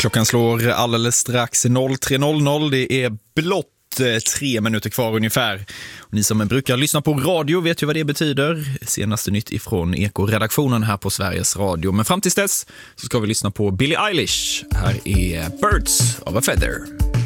Klockan slår alldeles strax 03.00. Det är blott 3 minuter kvar ungefär. Och ni som brukar lyssna på radio vet ju vad det betyder. Senaste nytt ifrån Eko-redaktionen här på Sveriges Radio. Men fram tills dess så ska vi lyssna på Billie Eilish. Här är Birds of a Feather.